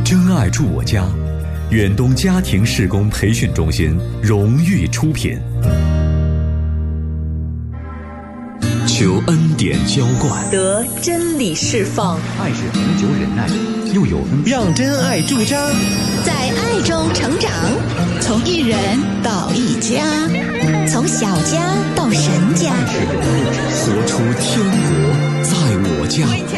真爱住我家，远东家庭事工培训中心荣誉出品。求恩典浇灌， 得真理释放。 爱是恒久忍耐，又有恩。 让真爱驻扎， 在爱中成长，从一人到一家，从小家到神家， 活出天国在我家。